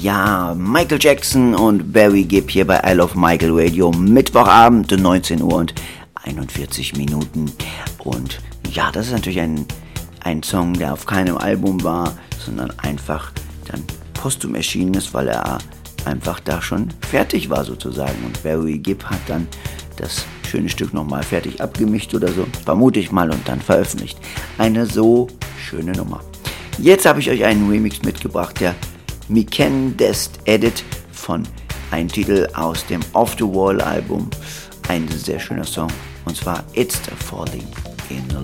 Ja, Michael Jackson und Barry Gibb hier bei I Love Michael Radio. Mittwochabend, 19 Uhr und 41 Minuten. Und ja, das ist natürlich ein Song, der auf keinem Album war, sondern einfach dann posthum erschienen ist, weil er einfach da schon fertig war sozusagen. Und Barry Gibb hat dann das schöne Stück nochmal fertig abgemischt oder so, vermute ich mal, und dann veröffentlicht. Eine so schöne Nummer. Jetzt habe ich euch einen Remix mitgebracht, der Miken Dest Edit von einem Titel aus dem Off the Wall Album. Ein sehr schöner Song, und zwar It's the Falling in